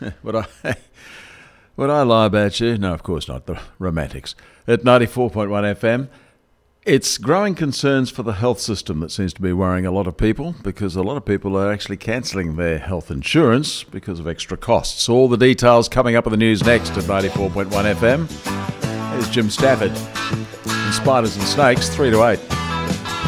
Would I, would I lie about you? No, of course not. The romantics. At 94.1 FM, it's growing concerns for the health system that seems to be worrying a lot of people, because a lot of people are actually cancelling their health insurance because of extra costs. All the details coming up in the news next at 94.1 FM. Here's Jim Stafford. In Spiders and Snakes, 3 to 8.